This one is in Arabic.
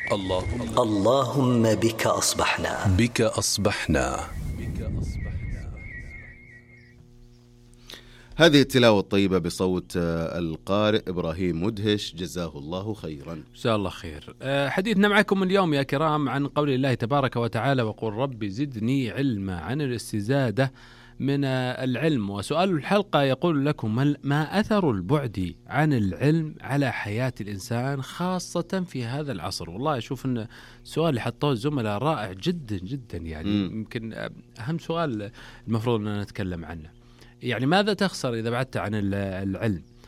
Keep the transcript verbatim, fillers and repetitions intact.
اللهم اللهم بك أصبحنا بك أصبحنا. هذه التلاوة الطيبة بصوت القارئ إبراهيم مدهش، جزاه الله خيرا. جزاه الله خير. حديثنا معكم اليوم يا كرام عن قول الله تبارك وتعالى: وقل رب زدني علما، عن الاستزادة من العلم. وسؤال الحلقة يقول لكم: ما أثر البعد عن العلم على حياة الإنسان خاصة في هذا العصر؟ والله أشوف أن السؤال اللي حطوه الزملاء رائع جدا جدا، يعني يمكن أهم سؤال المفروض أن نتكلم عنه. يعني ماذا تخسر إذا بعدت عن العلم؟